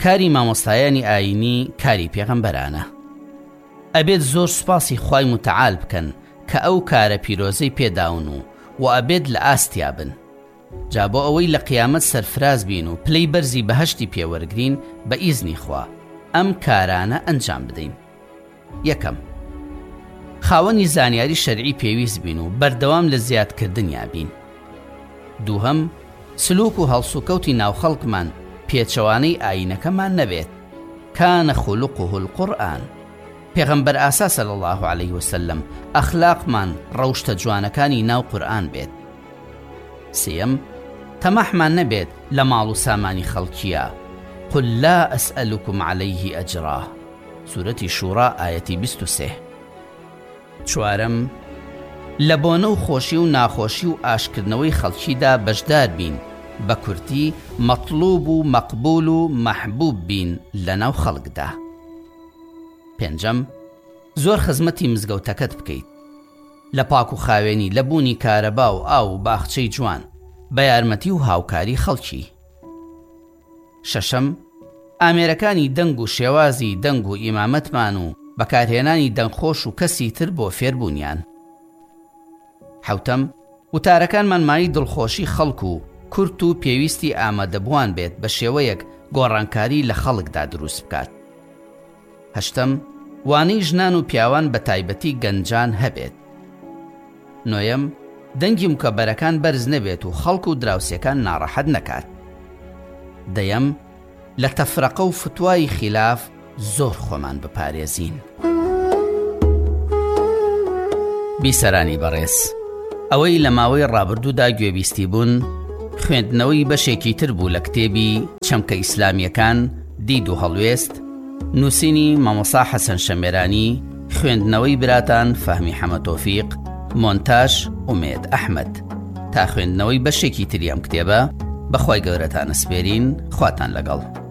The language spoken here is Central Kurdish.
کاری مامۆستایانی ئاینی کاری پێغەمبەرانە. ئەبێت زۆر سوپاسی خوای متعال بکەن کە ئەو کارە پیرۆزەی پێداون و ئەبێت لە ئاستیا بن. جا بۆ ئەوەی لە قیامەت سەرفراز بین و پلەی بەرزی بەهەشتی پێوەرگرین بە ئیزنی خوا ئەم کارانە ئەنجام بدەین. یەکەم، خاوەنی زانیاری شەرعی پێویست بین و بەردەوام لە زیادکردنیا بین. دووهەم، سلوک و هەڵسوکەوتی ناوخەڵکمان پێچەوانەی ئاینەکەمان نەبێت. کانە خولقه القورئان. پێغەمبەر ئاسا صلی الله علیه وسلم ئەخلاقمان ڕەوشتە جوانەکانی ناو قورئان بێت. سێم، تەمەحمان نەبێت لە ماڵ و سامانی خەڵکیە. قل لا ئەسئەلوکم عەلەیه ئەجرا. سورەتی شوڕا ئایەتی 23. چوارەم، لە بۆنە و خۆشی و ناخۆشی و ئاشکردنەوەی خەڵکیدا بەشدار بین، بە کورتی مەطلوب و مەقبول و مەحبوب بین لە ناو خەڵکدا. پێنجەم، زۆر خزمەتی مزگەوتەکەت بکەیت، لە پاک و خاوێنی، لە بوونی کارەبا و ئاو و باخچەی جوان، بە یارمەتی و هاوکاری خەڵکی. شەشەم، ئامێرەکانی دەنگ و شێوازی دەنگ و ئیمامەتمان و بەکارهێنانی دەنگخۆش و کەسی تر بۆ فێربوونیان. حەوتەم، وتارەکانمان مای دڵخۆشی خەڵک و کورت و پێویستی ئامادەبووان بێت بە شێوەیەک گۆڕانکاری لە خەڵکدا دروست بکات. هەشتەم، وانەی ژنان و پیاوان بە تایبەتی گەنجان هەبێت. نۆیەم، دەنگی مکەبەرەکان بەرز نەبێت و خەڵک و دراوسەکان ناڕەحەت نەکات. دەیەم، لە تەفرەقە و فتوای خلاف زۆر خۆمان بپارێزین. بیسەرانی بەڕێز، ئەوەی لە ماوەی ڕابردوودا گوێبیستی بوون، خوێندنەوەی بەشێکی تر بوو لە کتێبی چەمکە ئیسلامیەکان دید و هەڵوێست، نووسینی مامۆستا حەسەن شەمێرانی، خوێندنەوەی براتان فەهمی حەمەتۆفیق، مۆنتاژ ئومێد ئەحمەد. تا خوێندنەوەی بەشێکی تری ئەم کتێبە، بەخوای گەورەتان ئەسپێرین. خواتان لەگەڵ.